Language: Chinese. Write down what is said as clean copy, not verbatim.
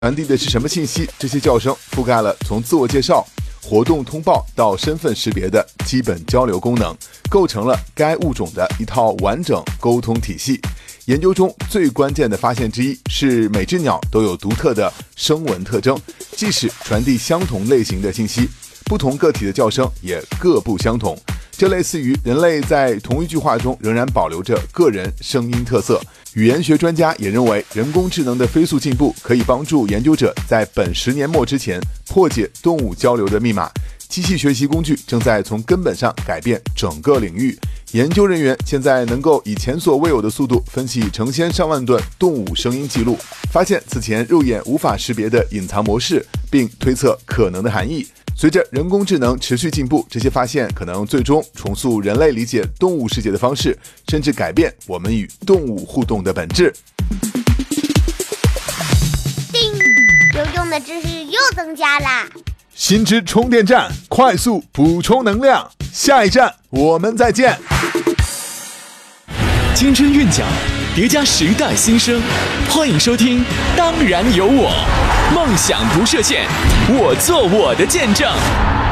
传递的是什么信息？这些叫声覆盖了从自我介绍、活动通报到身份识别的基本交流功能，构成了该物种的一套完整沟通体系。研究中最关键的发现之一是，每只鸟都有独特的声纹特征，即使传递相同类型的信息，不同个体的叫声也各不相同。这类似于人类在同一句话中仍然保留着个人声音特色。语言学专家也认为，人工智能的飞速进步可以帮助研究者在本10年末之前破解动物交流的密码。机器学习工具正在从根本上改变整个领域。研究人员现在能够以前所未有的速度分析成千上万段动物声音记录，发现此前肉眼无法识别的隐藏模式，并推测可能的含义。随着人工智能持续进步，这些发现可能最终重塑人类理解动物世界的方式，甚至改变我们与动物互动的本质。 叮，有用的知识又增加啦！ 新知充电站，快速补充能量。下一站我们再见。 青春韵脚，叠加时代新生，欢迎收听《当然有我》，梦想不设限，我做我的见证。